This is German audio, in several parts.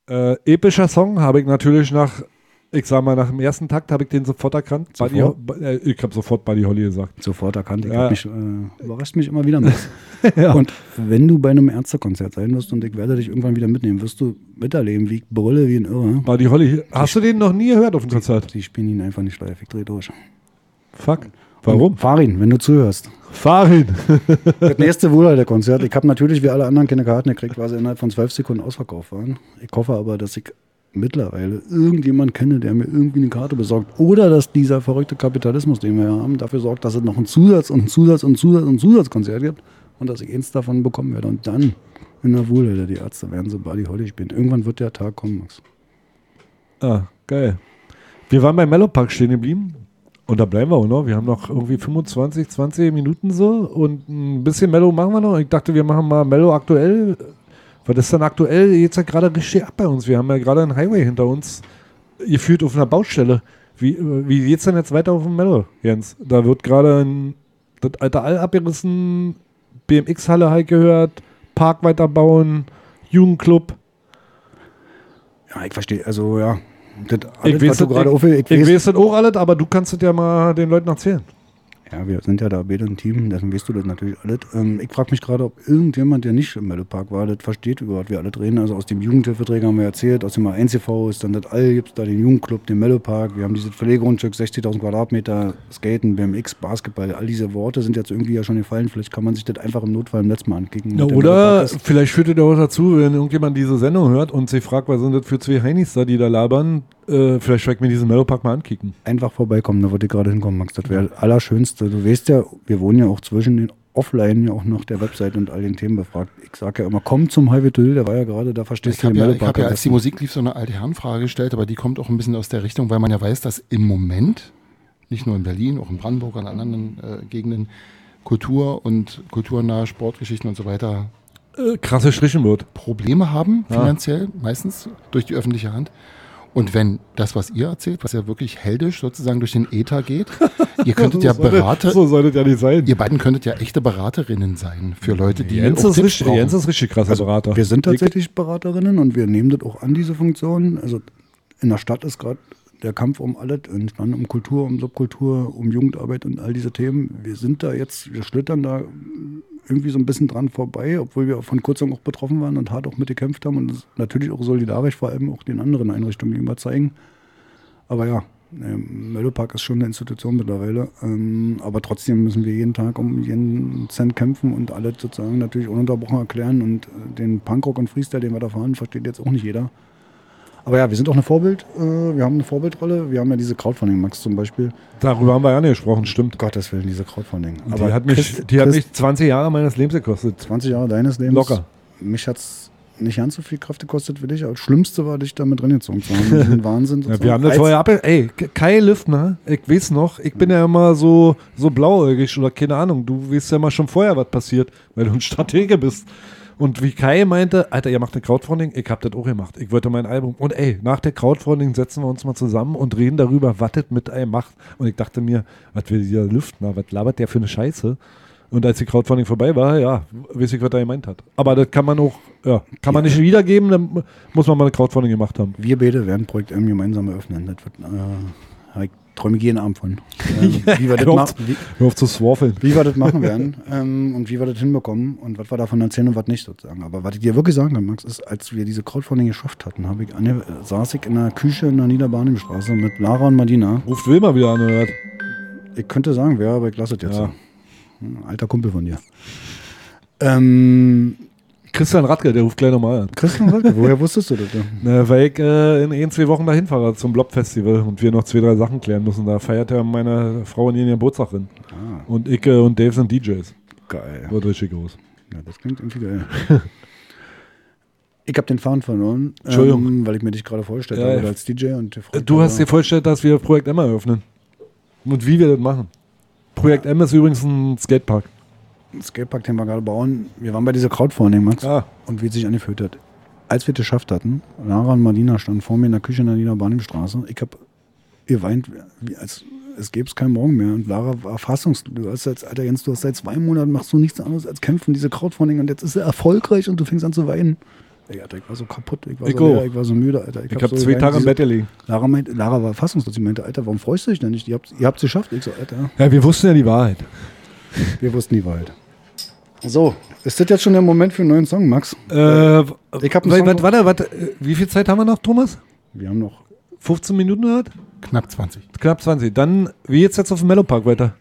Epischer Song habe ich natürlich nach dem ersten Takt habe ich den sofort erkannt. Ich habe sofort Buddy Holly gesagt. Sofort erkannt. Überrascht mich immer wieder mit. Ja. Und wenn du bei einem Ärztekonzert sein wirst und ich werde dich irgendwann wieder mitnehmen, wirst du miterleben, wie ich brülle wie ein Irre. Buddy Holly, hast du den noch nie gehört auf dem Konzert? Die spielen ihn einfach nicht live, ich dreh durch. Fuck. Warum? Fahr ihn, wenn du zuhörst. Fahr ihn. Das nächste Wohlhalter-Konzert. Ich habe natürlich wie alle anderen keine Karten gekriegt, weil sie innerhalb von 12 Sekunden ausverkauft waren. Ich hoffe aber, dass ich mittlerweile irgendjemand kenne, der mir irgendwie eine Karte besorgt. Oder dass dieser verrückte Kapitalismus, den wir haben, dafür sorgt, dass es noch ein Zusatzkonzert gibt und dass ich eins davon bekommen werde. Und dann in der Wohlhalter, die Ärzte werden so Buddy Holly spielen. Irgendwann wird der Tag kommen, Max. Ah, geil. Wir waren beim Mellow-Park stehen geblieben. Und da bleiben wir auch noch. Wir haben noch irgendwie 25, 20 Minuten so. Und ein bisschen Mellow machen wir noch. Ich dachte, wir machen mal Mellow aktuell. Was ist denn aktuell? Jetzt ja gerade richtig ab bei uns. Wir haben ja gerade einen Highway hinter uns. Gefühlt auf einer Baustelle. Wie geht's denn jetzt weiter auf dem Mellow, Jens? Da wird gerade das alte All abgerissen. BMX-Halle halt gehört. Park weiterbauen. Jugendclub. Ja, ich verstehe. Also, ja. Ich weiß das auch alles, aber du kannst es ja mal den Leuten erzählen. Ja, wir sind ja da beide ein Team, deswegen weißt du das natürlich alles. Ich frage mich gerade, ob irgendjemand, der nicht im Mellow-Park war, das versteht, über was wir alle reden. Also aus dem Jugendhilfeträger haben wir erzählt, aus dem A1TV ist dann das All, gibt es da den Jugendclub, den Mellow-Park, wir haben dieses Pflegegrundstück, 60.000 Quadratmeter, Skaten, BMX, Basketball, all diese Worte sind jetzt irgendwie ja schon gefallen. Vielleicht kann man sich das einfach im Notfall im letzten Mal ankicken. Ja, oder vielleicht führt es auch dazu, wenn irgendjemand diese Sendung hört und sich fragt, was sind das für zwei Heinis da, die da labern, vielleicht schreckt mir diesen Mellow-Park mal ankicken. Einfach vorbeikommen, da würde ich gerade hinkommen, Max. Das wäre das Allerschönste. Du weißt ja, wir wohnen ja auch zwischen den Offline ja auch noch der Website und all den Themen befragt. Ich sage ja immer, komm zum Highway to Hill, der war ja gerade, da verstehst du den Mellow-Park. Ich habe ja, als die Musik lief, so eine alte Herrenfrage gestellt, aber die kommt auch ein bisschen aus der Richtung, weil man ja weiß, dass im Moment, nicht nur in Berlin, auch in Brandenburg, an anderen Gegenden, Kultur und kulturnahe Sportgeschichten und so weiter krasse Strichen wird. Probleme haben, finanziell, meistens durch die öffentliche Hand. Und wenn das, was ihr erzählt, was ja wirklich heldisch sozusagen durch den Äther geht, ihr könntet ja Berater... So sollte ja nicht sein. Ihr beiden könntet ja echte Beraterinnen sein für Leute, die Jens ist richtig krasser Berater. Wir sind tatsächlich Beraterinnen und wir nehmen das auch an, diese Funktion. Also in der Stadt ist gerade der Kampf um alles, um Kultur, um Subkultur, um Jugendarbeit und all diese Themen. Wir schlittern da irgendwie so ein bisschen dran vorbei, obwohl wir von kurzem auch betroffen waren und hart auch mitgekämpft haben und natürlich auch solidarisch vor allem auch den anderen Einrichtungen gegenüber zeigen. Aber ja, Mellow-Park ist schon eine Institution mittlerweile, aber trotzdem müssen wir jeden Tag um jeden Cent kämpfen und alles sozusagen natürlich ununterbrochen erklären und den Punkrock und Freestyle, den wir da fahren, versteht jetzt auch nicht jeder. Aber ja, wir sind auch ein Vorbild, wir haben eine Vorbildrolle, wir haben ja diese Crowdfunding, Max zum Beispiel. Darüber haben wir ja nicht gesprochen, stimmt. Gottes Willen, diese Crowdfunding. Aber die hat mich 20 Jahre meines Lebens gekostet. 20 Jahre deines Lebens? Locker. Mich hat es nicht ganz so viel Kraft gekostet wie dich, aber das Schlimmste war, dich damit drin gezogen zu haben. Das ist ein Wahnsinn. Ja, wir haben das vorher Kai Lüftner, ich weiß noch, ich bin ja immer so blauäugig oder keine Ahnung, du weißt ja immer schon vorher, was passiert, weil du ein Stratege bist. Und wie Kai meinte, Alter, ihr macht eine Crowdfunding, ich hab das auch gemacht. Ich wollte mein Album. Und nach der Crowdfunding setzen wir uns mal zusammen und reden darüber, was das mit einem macht. Und ich dachte mir, was will dieser Lüftner, was labert der für eine Scheiße? Und als die Crowdfunding vorbei war, ja, weiß ich, was er gemeint hat. Aber das kann man auch, kann man nicht wiedergeben, dann muss man mal eine Crowdfunding gemacht haben. Wir beide werden Projekt M gemeinsam eröffnen. Das wird, ich träume jeden Abend von. Wie wir das machen werden und wie wir das hinbekommen und was wir davon erzählen und was nicht sozusagen. Aber was ich dir wirklich sagen kann, Max, ist, als wir diese Crowdfunding geschafft hatten, saß ich in der Küche in der Niederbarnimstraße mit Lara und Madina. Ruft Wilma wieder an, oder? Ich könnte sagen, wer, aber ich lasse es jetzt. Ja. Ein alter Kumpel von dir. Christian Radke, der ruft gleich nochmal an. Christian Radke, woher wusstest du das denn? Na, weil ich in 1-2 Wochen dahin fahre zum Blob-Festival und wir noch 2-3 Sachen klären müssen. Da feiert ja meine Frau in ihren Geburtstag hin. Und ich und Dave sind DJs. Geil. Wird richtig groß. Ja, das klingt irgendwie geil. Ich habe den Faden verloren, weil ich mir dich gerade vorgestellt habe als DJ. Und du hast dir vorgestellt, dass wir Projekt M eröffnen. Und wie wir das machen. Projekt M ist übrigens ein Skatepark. Ein Skatepark, den wir gerade bauen. Wir waren bei dieser Crowdfunding, Max. Und wie es sich angefühlt hat. Als wir es geschafft hatten, Lara und Marlina standen vor mir in der Küche in der Niederbarnimstraße. Ich habe geweint, als es gäbe es keinen Morgen mehr. Und Lara war fassungslos. Alter Jens, du hast seit 2 Monaten machst du nichts anderes als kämpfen, diese Crowdfunding. Und jetzt ist er erfolgreich und du fängst an zu weinen. Ey, Alter, ich war so kaputt, ich war Ich so auch. leer, ich war so müde, Alter. Ich habe 2 Tage im Bett gelegen. Lara war fassungslos. Sie meinte, Alter, warum freust du dich denn nicht? Ihr habt es geschafft. Ich so, Alter, Ja, wir wussten ja die Wahrheit. wir wussten die Wahrheit. So, ist das jetzt schon der Moment für einen neuen Song, Max? Ich hab einen Song. Warte, wie viel Zeit haben wir noch, Thomas? Wir haben noch 15 Minuten gehört? Knapp 20. Knapp 20. Dann, wie geht's jetzt auf dem Mellow-Park weiter?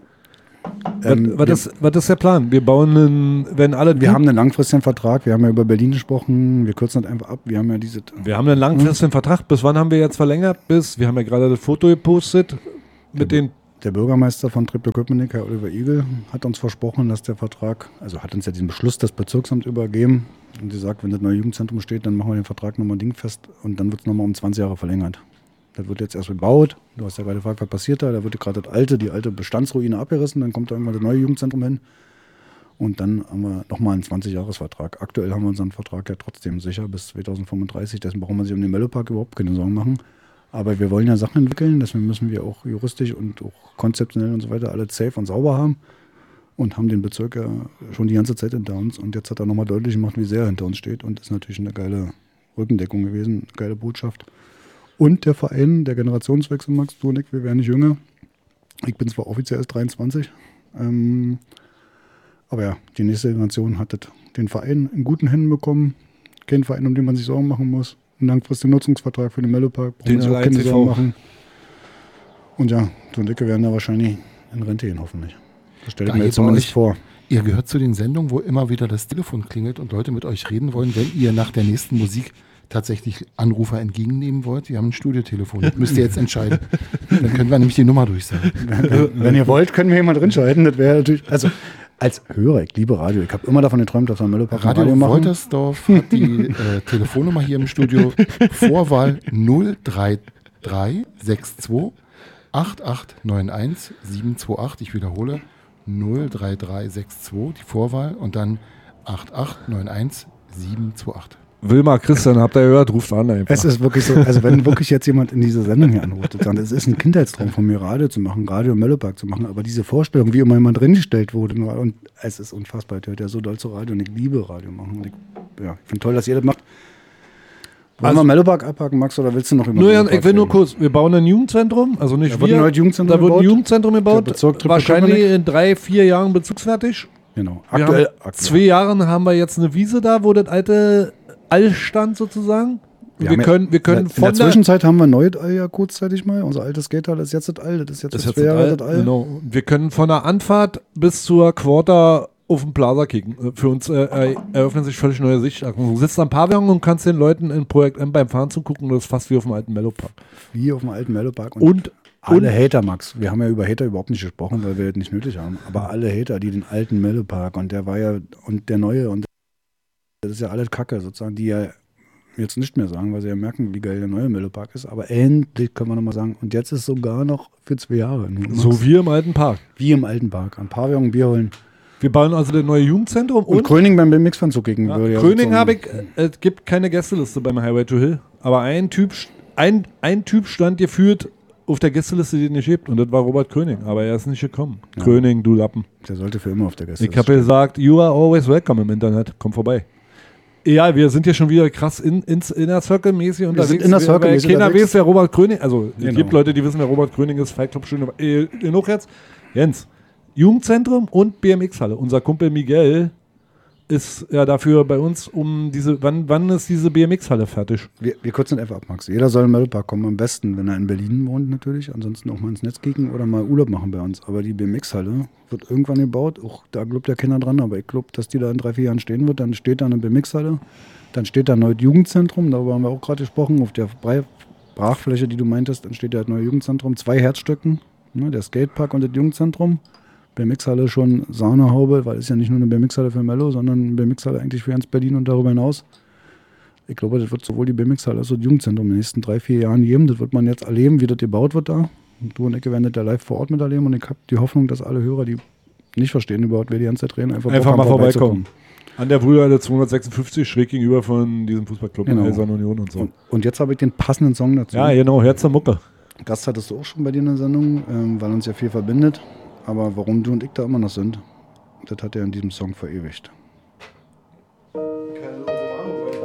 Was ist der Plan? Wir bauen wenn alle. Wir haben einen langfristigen Vertrag, wir haben ja über Berlin gesprochen, wir kürzen das einfach ab, wir haben ja Wir haben einen langfristigen Vertrag. Bis wann haben wir jetzt verlängert? Wir haben ja gerade das Foto gepostet mit den. Der Bürgermeister von Treptow-Köpenick, Herr Oliver Igel, hat uns versprochen, dass der Vertrag, also hat uns ja diesen Beschluss des Bezirksamts übergeben und gesagt, wenn das neue Jugendzentrum steht, dann machen wir den Vertrag nochmal dingfest und dann wird es nochmal um 20 Jahre verlängert. Das wird jetzt erst gebaut. Du hast ja gerade gefragt, was passiert da. Da wird gerade die alte Bestandsruine abgerissen, dann kommt da irgendwann das neue Jugendzentrum hin. Und dann haben wir nochmal einen 20-Jahres-Vertrag. Aktuell haben wir unseren Vertrag ja trotzdem sicher bis 2035. Deswegen brauchen wir sich um den Mellow-Park überhaupt keine Sorgen machen. Aber wir wollen ja Sachen entwickeln, deswegen müssen wir auch juristisch und auch konzeptionell und so weiter alles safe und sauber haben. Und haben den Bezirk ja schon die ganze Zeit hinter uns. Und jetzt hat er nochmal deutlich gemacht, wie sehr er hinter uns steht. Und ist natürlich eine geile Rückendeckung gewesen, eine geile Botschaft. Und der Verein, der Generationswechsel, Max, du und ich, wir werden nicht jünger. Ich bin zwar offiziell erst 23, aber ja, die nächste Generation hat den Verein in guten Händen bekommen. Kein Verein, um den man sich Sorgen machen muss. Ein langfristigen Nutzungsvertrag für den Mellow-Park, brauchen wir sich auch keine Sorgen machen. Und ja, du und ich werden da wahrscheinlich in Rente gehen, hoffentlich. Das stelle ich mir jetzt zumindest vor. Ihr gehört zu den Sendungen, wo immer wieder das Telefon klingelt und Leute mit euch reden wollen, wenn ihr nach der nächsten Musik tatsächlich Anrufer entgegennehmen wollt. Wir haben ein Studiotelefon. Das müsst ihr jetzt entscheiden. Dann können wir nämlich die Nummer durchsagen. Wenn ihr wollt, können wir jemand drin schalten. Das wäre natürlich, also als Hörer, ich liebe Radio. Ich habe immer davon geträumt, dass wir Mellow-Park Radio machen. Woltersdorf hat die Telefonnummer hier im Studio. Vorwahl 03362 8891 728. Ich wiederhole 03362, die Vorwahl und dann 8891 728. Wilma, Christian, habt ihr gehört, ruft an einfach. Es ist wirklich so, also wenn wirklich jetzt jemand in diese Sendung hier anruft und sagt, es ist ein Kindheitstraum von mir, Radio zu machen, Radio im Mellow-Park zu machen, aber diese Vorstellung, wie immer jemand dringestellt wurde, und es ist unfassbar, ich höre ja so doll zu Radio und ich liebe Radio machen. Und ich finde toll, dass ihr das macht. Wollen wir Mellow-Park abhaken, Max, oder willst du noch über Ich will nur kurz, wir bauen ein Jugendzentrum, also nicht da wird ein neues Jugendzentrum da wird ein Jugendzentrum gebaut, wahrscheinlich in 3-4 Jahren bezugsfertig. Genau. Aktuell 2 Jahren haben wir jetzt eine Wiese da, wo das alte Allstand sozusagen. Wir können in der Zwischenzeit haben wir neues All ja kurzzeitig mal. Unser altes Skater, das ist jetzt das All. Das ist jetzt 2 Jahre das All. Genau. Wir können von der Anfahrt bis zur Quarter auf den Plaza kicken. Für uns eröffnen sich völlig neue Sichtachsen. Du sitzt am Pavillon und kannst den Leuten in Projekt M beim Fahren zugucken. Das ist fast wie auf dem alten Mellow-Park. Wie auf dem alten Mellow-Park. Und alle Hater, Max. Wir haben ja über Hater überhaupt nicht gesprochen, weil wir das nicht nötig haben. Aber alle Hater, die den alten Mellow-Park und der war ja, und der neue, und das ist ja alles Kacke sozusagen, die ja jetzt nicht mehr sagen, weil sie ja merken, wie geil der neue Mellow-Park ist. Aber endlich können wir nochmal sagen, und jetzt ist sogar noch für 2 Jahre. So wie im alten Park. Wie im alten Park. Ein Pavillon, Bier holen. Wir bauen also das neue Jugendzentrum. Und Gröning beim BMX-Fahren zukicken. Ja, Gröning es gibt keine Gästeliste beim Highway to Hill. Aber ein Typ stand geführt auf der Gästeliste, die es nicht gibt. Und das war Robert Gröning. Aber er ist nicht gekommen. Ja. Gröning, du Lappen. Der sollte für immer auf der Gästeliste Ich habe gesagt, you are always welcome im Internet. Komm vorbei. Ja, wir sind hier schon wieder krass ins Inner Circle-mäßig unterwegs. Wir sind Inner Circle-mäßig keiner weiß, wer Robert Gröning, also es gibt Leute, die wissen, wer Robert Gröning ist, Fight Club, schön, genug jetzt. Jens, Jugendzentrum und BMX-Halle. Unser Kumpel Miguel ist ja dafür bei uns wann ist diese BMX-Halle fertig? Wir kürzen einfach ab, Max. Jeder soll in den Mellow-Park kommen, am besten, wenn er in Berlin wohnt natürlich, ansonsten auch mal ins Netz kicken oder mal Urlaub machen bei uns. Aber die BMX-Halle wird irgendwann gebaut, auch da glaubt ja keiner dran, aber ich glaube, dass die da in 3-4 Jahren stehen wird. Dann steht da eine BMX-Halle, dann steht da ein neues Jugendzentrum, darüber haben wir auch gerade gesprochen, auf der Brachfläche, die du meintest, dann steht da ein neues Jugendzentrum, 2 Herzstöcken, ne, der Skatepark und das Jugendzentrum. BMX-Halle schon Sahnehaube, weil es ist ja nicht nur eine BMX-Halle für Mello, sondern eine BMX-Halle eigentlich für ganz Berlin und darüber hinaus. Ich glaube, das wird sowohl die BMX-Halle als auch das Jugendzentrum in den nächsten 3-4 Jahren geben. Das wird man jetzt erleben, wie das gebaut wird da. Du und ich werden das ja live vor Ort miterleben und ich habe die Hoffnung, dass alle Hörer, die nicht verstehen überhaupt, wer die ganze Zeit reden, einfach mal vorbeikommen. An der Brüderhalle 256, schräg gegenüber von diesem Fußballclub in Eisern Union und so. Und jetzt habe ich den passenden Song dazu. Ja, genau, Herz der Mucke. Gast hattest du auch schon bei dir in der Sendung, weil uns ja viel verbindet. Aber warum du und ich da immer noch sind, das hat er in diesem Song verewigt.